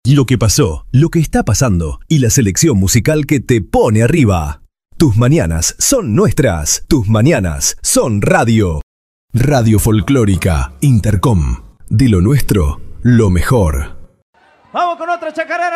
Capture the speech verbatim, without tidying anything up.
Lo que pasó, lo que está pasando y la selección musical que te pone arriba. Tus mañanas son nuestras. Tus mañanas son radio. Radio Folclórica Intercom. De lo nuestro, lo mejor. Vamos con otra chacarera.